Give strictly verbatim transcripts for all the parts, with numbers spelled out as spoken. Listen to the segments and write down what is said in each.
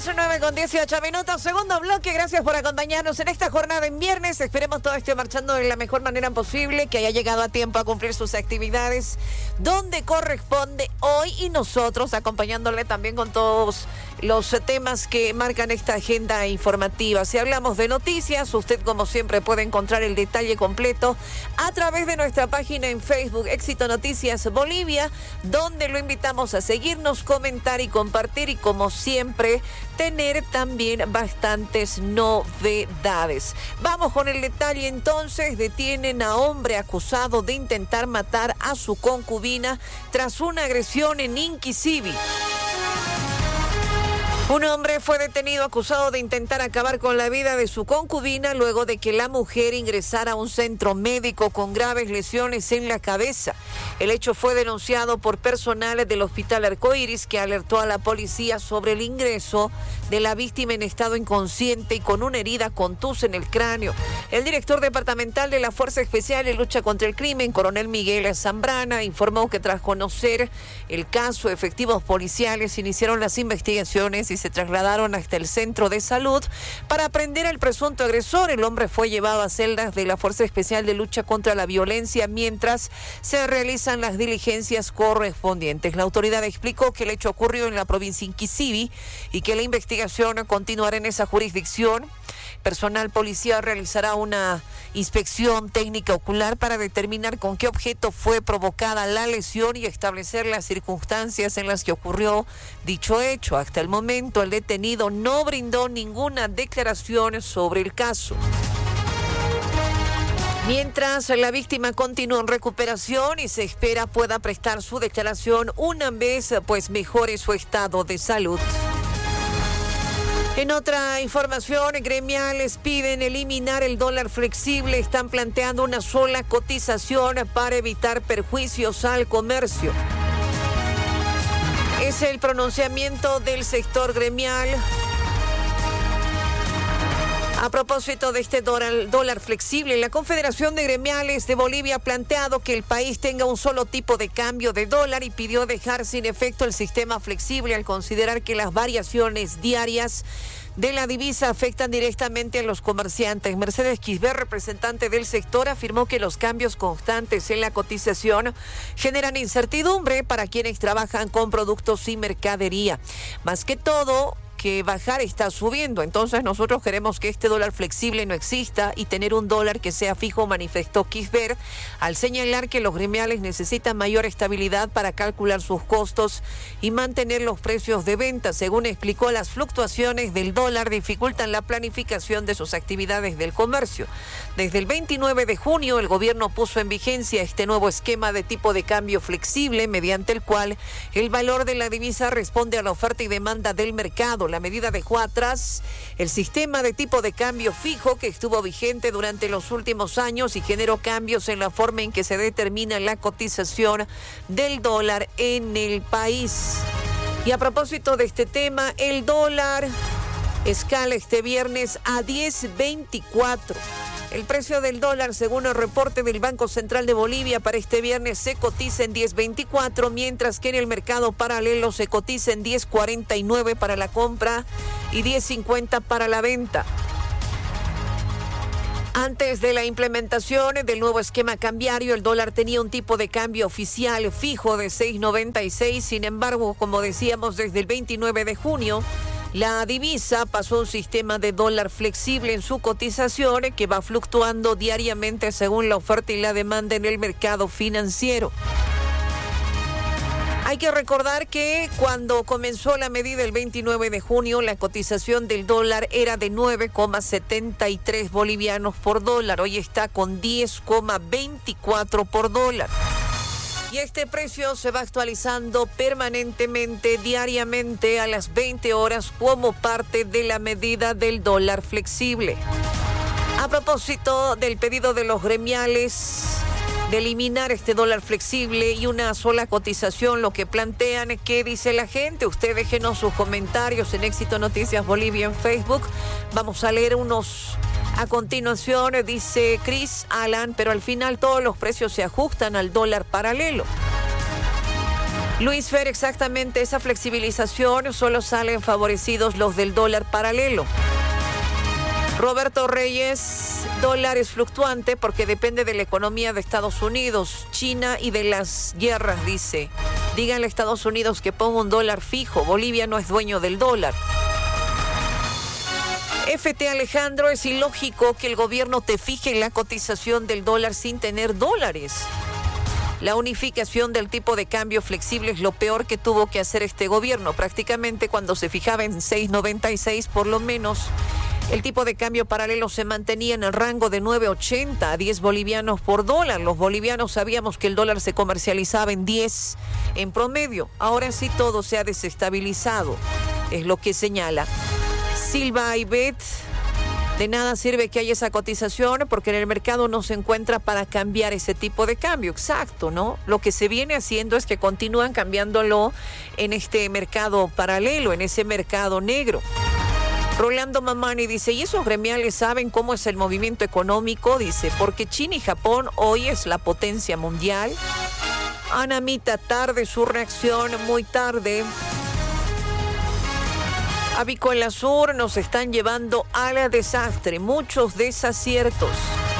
nueve con dieciocho minutos, segundo bloque. Gracias por acompañarnos en esta jornada en viernes. Esperemos todo esté marchando de la mejor manera posible, que haya llegado a tiempo a cumplir sus actividades donde corresponde hoy, y nosotros acompañándole también con todos los temas que marcan esta agenda informativa. Si hablamos de noticias, usted como siempre puede encontrar el detalle completo a través de nuestra página en Facebook, Éxito Noticias Bolivia, donde lo invitamos a seguirnos, comentar y compartir, y como siempre tener también bastantes novedades. Vamos con el detalle entonces. Detienen a hombre acusado de intentar matar a su concubina tras una agresión en Inquisibi. Un hombre fue detenido acusado de intentar acabar con la vida de su concubina luego de que la mujer ingresara a un centro médico con graves lesiones en la cabeza. El hecho fue denunciado por personal del Hospital Arcoíris, que alertó a la policía sobre el ingreso de la víctima en estado inconsciente y con una herida contusa en el cráneo. El director departamental de la Fuerza Especial de Lucha contra el Crimen, coronel Miguel Zambrana, informó que tras conocer el caso, efectivos policiales iniciaron las investigaciones y se trasladaron hasta el centro de salud para aprender al presunto agresor. El hombre fue llevado a celdas de la Fuerza Especial de Lucha contra la Violencia mientras se realizan las diligencias correspondientes. La autoridad explicó que el hecho ocurrió en la provincia de Inquisibi y que la investigación continuará en esa jurisdicción. Personal policial realizará una inspección técnica ocular para determinar con qué objeto fue provocada la lesión y establecer las circunstancias en las que ocurrió dicho hecho. Hasta el momento, el detenido no brindó ninguna declaración sobre el caso. Mientras, la víctima continúa en recuperación y se espera pueda prestar su declaración una vez pues mejore su estado de salud. En otra información, gremiales piden eliminar el dólar flexible. Están planteando una sola cotización para evitar perjuicios al comercio. Es el pronunciamiento del sector gremial a propósito de este dólar, dólar flexible. La Confederación de Gremiales de Bolivia ha planteado que el país tenga un solo tipo de cambio de dólar y pidió dejar sin efecto el sistema flexible al considerar que las variaciones diarias de la divisa afectan directamente a los comerciantes. Mercedes Quisber, representante del sector, afirmó que los cambios constantes en la cotización generan incertidumbre para quienes trabajan con productos y mercadería. Más que todo, que bajar está subiendo. Entonces nosotros queremos que este dólar flexible no exista y tener un dólar que sea fijo, manifestó Quisber, al señalar que los gremiales necesitan mayor estabilidad para calcular sus costos y mantener los precios de venta. Según explicó, las fluctuaciones del dólar dificultan la planificación de sus actividades del comercio. Desde el veintinueve de junio, el gobierno puso en vigencia este nuevo esquema de tipo de cambio flexible, mediante el cual el valor de la divisa responde a la oferta y demanda del mercado. La medida dejó atrás el sistema de tipo de cambio fijo que estuvo vigente durante los últimos años y generó cambios en la forma en que se determina la cotización del dólar en el país. Y a propósito de este tema, el dólar escala este viernes a diez veinticuatro. El precio del dólar, según el reporte del Banco Central de Bolivia, para este viernes se cotiza en diez veinticuatro, mientras que en el mercado paralelo se cotiza en diez cuarenta y nueve para la compra y diez cincuenta para la venta. Antes de la implementación del nuevo esquema cambiario, el dólar tenía un tipo de cambio oficial fijo de seis noventa y seis. Sin embargo, como decíamos, desde el veintinueve de junio, la divisa pasó a un sistema de dólar flexible en su cotización que va fluctuando diariamente según la oferta y la demanda en el mercado financiero. Hay que recordar que cuando comenzó la medida el veintinueve de junio, la cotización del dólar era de nueve coma setenta y tres bolivianos por dólar. Hoy está con diez coma veinticuatro por dólar. Y este precio se va actualizando permanentemente, diariamente, a las veinte horas, como parte de la medida del dólar flexible. A propósito del pedido de los gremiales de eliminar este dólar flexible y una sola cotización, lo que plantean es que dice la gente. Usted déjenos sus comentarios en Éxito Noticias Bolivia en Facebook. Vamos a leer unos a continuación. Dice Chris Alan, pero al final todos los precios se ajustan al dólar paralelo. Luis Fer, exactamente esa flexibilización solo salen favorecidos los del dólar paralelo. Roberto Reyes, dólar es fluctuante porque depende de la economía de Estados Unidos, China y de las guerras, dice. Díganle a Estados Unidos que ponga un dólar fijo. Bolivia no es dueño del dólar. F T Alejandro, es ilógico que el gobierno te fije la cotización del dólar sin tener dólares. La unificación del tipo de cambio flexible es lo peor que tuvo que hacer este gobierno. Prácticamente cuando se fijaba en seis noventa y seis, por lo menos, el tipo de cambio paralelo se mantenía en el rango de nueve ochenta a diez bolivianos por dólar. Los bolivianos sabíamos que el dólar se comercializaba en diez en promedio. Ahora sí todo se ha desestabilizado, es lo que señala Silva Aibet. De nada sirve que haya esa cotización porque en el mercado no se encuentra para cambiar ese tipo de cambio. Exacto, ¿no? Lo que se viene haciendo es que continúan cambiándolo en este mercado paralelo, en ese mercado negro. Rolando Mamani dice, ¿y esos gremiales saben cómo es el movimiento económico? Dice, porque China y Japón hoy es la potencia mundial. Anamita, tarde su reacción, muy tarde. Avícola Sur, nos están llevando al desastre, muchos desaciertos.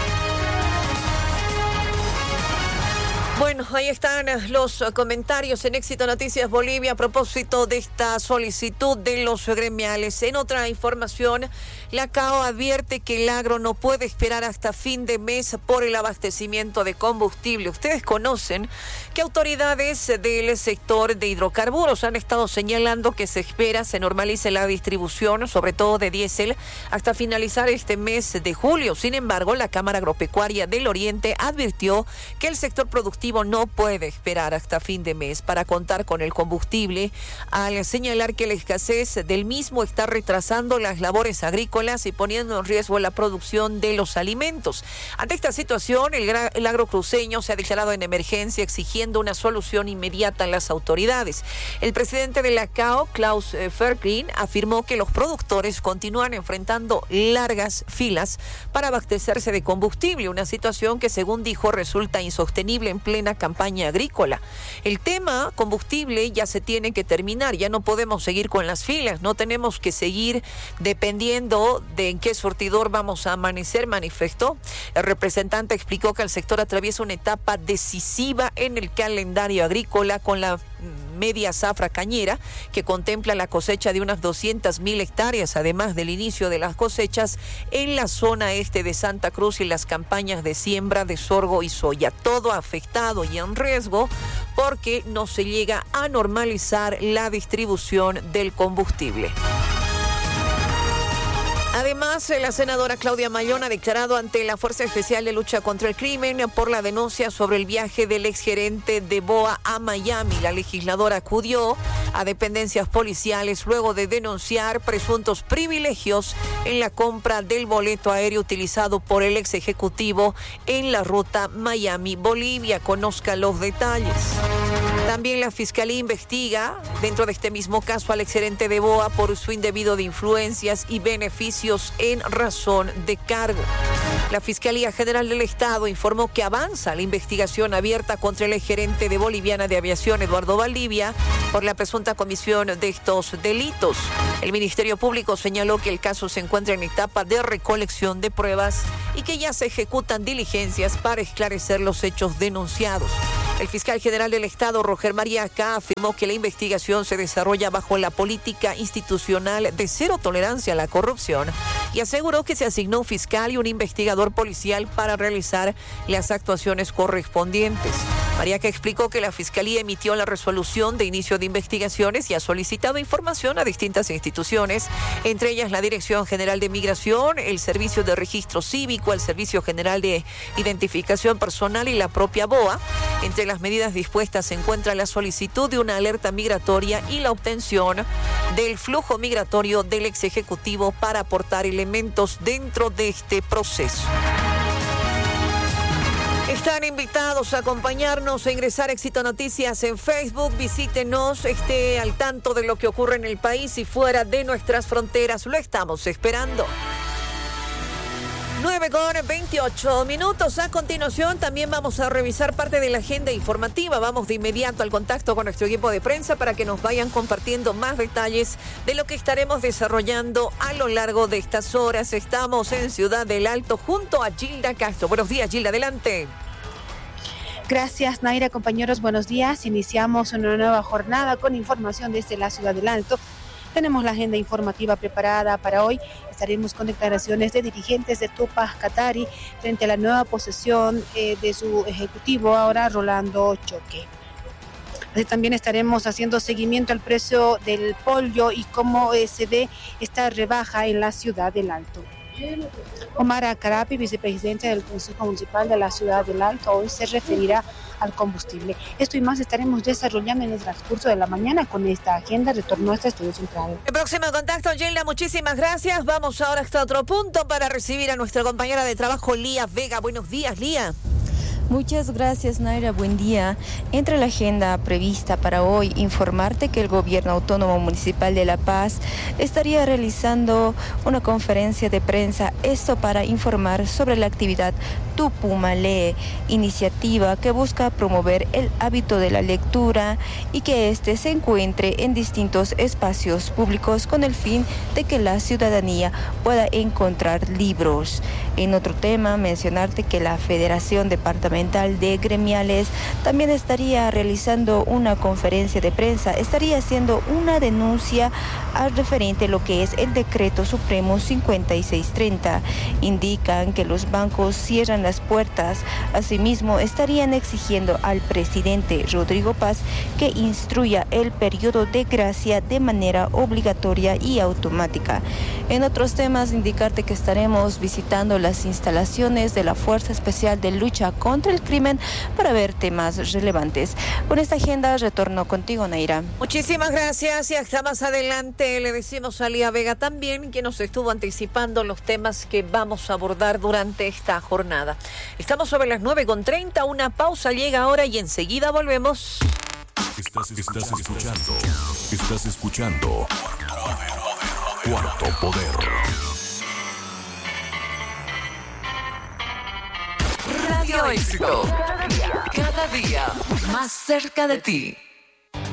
Bueno, ahí están los comentarios en Éxito Noticias Bolivia a propósito de esta solicitud de los gremiales. En otra información, la C A O advierte que el agro no puede esperar hasta fin de mes por el abastecimiento de combustible. Ustedes conocen que autoridades del sector de hidrocarburos han estado señalando que se espera se normalice la distribución, sobre todo de diésel, hasta finalizar este mes de julio. Sin embargo, la Cámara Agropecuaria del Oriente advirtió que el sector productivo no puede esperar hasta fin de mes para contar con el combustible, al señalar que la escasez del mismo está retrasando las labores agrícolas y poniendo en riesgo la producción de los alimentos. Ante esta situación, el, el agrocruceño se ha declarado en emergencia exigiendo una solución inmediata a las autoridades. El presidente de la C A O, Klaus Fergrin, afirmó que los productores continúan enfrentando largas filas para abastecerse de combustible, una situación que, según dijo, resulta insostenible en plena campaña agrícola. El tema combustible ya se tiene que terminar, ya no podemos seguir con las filas, no tenemos que seguir dependiendo de en qué surtidor vamos a amanecer, manifestó. El representante explicó que el sector atraviesa una etapa decisiva en el calendario agrícola con la media zafra cañera, que contempla la cosecha de unas doscientas mil hectáreas, además del inicio de las cosechas en la zona este de Santa Cruz y las campañas de siembra de sorgo y soya. Todo afectado y en riesgo porque no se llega a normalizar la distribución del combustible. Además, la senadora Claudia Mayón ha declarado ante la Fuerza Especial de Lucha contra el Crimen por la denuncia sobre el viaje del exgerente de B O A a Miami. La legisladora acudió a dependencias policiales luego de denunciar presuntos privilegios en la compra del boleto aéreo utilizado por el ex ejecutivo en la ruta Miami-Bolivia. Conozca los detalles. También la Fiscalía investiga, dentro de este mismo caso, al exgerente de B O A por uso indebido de influencias y beneficios en razón de cargo. La Fiscalía General del Estado informó que avanza la investigación abierta contra el exgerente de Boliviana de Aviación, Eduardo Valdivia, por la presunta comisión de estos delitos. El Ministerio Público señaló que el caso se encuentra en etapa de recolección de pruebas y que ya se ejecutan diligencias para esclarecer los hechos denunciados. El fiscal general del Estado, Roger Mariaca, afirmó que la investigación se desarrolla bajo la política institucional de cero tolerancia a la corrupción y aseguró que se asignó un fiscal y un investigador policial para realizar las actuaciones correspondientes. Mariaca explicó que la Fiscalía emitió la resolución de inicio de investigaciones y ha solicitado información a distintas instituciones, entre ellas la Dirección General de Migración, el Servicio de Registro Cívico, el Servicio General de Identificación Personal y la propia B O A. Entre las medidas dispuestas se encuentra la solicitud de una alerta migratoria y la obtención del flujo migratorio del ex ejecutivo para aportar elementos dentro de este proceso. Están invitados a acompañarnos a ingresar a Éxito Noticias en Facebook. Visítenos, esté al tanto de lo que ocurre en el país y fuera de nuestras fronteras. Lo estamos esperando. nueve con veintiocho minutos. A continuación también vamos a revisar parte de la agenda informativa. Vamos de inmediato al contacto con nuestro equipo de prensa para que nos vayan compartiendo más detalles de lo que estaremos desarrollando a lo largo de estas horas. Estamos en Ciudad del Alto junto a Gilda Castro. Buenos días, Gilda, adelante. Gracias, Naira. Compañeros, buenos días. Iniciamos una nueva jornada con información desde la Ciudad del Alto. Tenemos la agenda informativa preparada para hoy. Estaremos con declaraciones de dirigentes de Tupac Katari frente a la nueva posesión eh, de su ejecutivo, ahora Rolando Choque. Así también estaremos haciendo seguimiento al precio del pollo y cómo eh, se ve esta rebaja en la Ciudad del Alto. Omar Acarapi, vicepresidente del Consejo Municipal de la Ciudad del Alto, hoy se referirá al combustible. Esto y más estaremos desarrollando en el transcurso de la mañana con esta agenda. Retorno a este estudio central. El próximo contacto, Gilda, muchísimas gracias. Vamos ahora hasta otro punto para recibir a nuestra compañera de trabajo, Lía Vega. Buenos días, Lía. Muchas gracias, Naira. Buen día. Entre la agenda prevista para hoy, informarte que el Gobierno Autónomo Municipal de La Paz estaría realizando una conferencia de prensa, esto para informar sobre la actividad Tu Puma Lee, iniciativa que busca promover el hábito de la lectura y que éste se encuentre en distintos espacios públicos con el fin de que la ciudadanía pueda encontrar libros. En otro tema, mencionarte que la Federación Departamental de Gremiales también estaría realizando una conferencia de prensa, estaría haciendo una denuncia al referente a lo que es el Decreto Supremo cincuenta y seis treinta. Indican que los bancos cierran las puertas. Asimismo, estarían exigiendo al presidente Rodrigo Paz que instruya el periodo de gracia de manera obligatoria y automática. En otros temas, indicarte que estaremos visitando las instalaciones de la Fuerza Especial de Lucha contra el Crimen para ver temas relevantes. Con esta agenda retorno contigo, Naira. Muchísimas gracias y hasta más adelante le decimos a Lía Vega también que nos estuvo anticipando los temas que vamos a abordar durante esta jornada. Estamos sobre las nueve con treinta, una pausa llega ahora y enseguida volvemos. Estás, estás escuchando, estás escuchando Cuarto Poder. Radio Éxito, cada día más cerca de ti.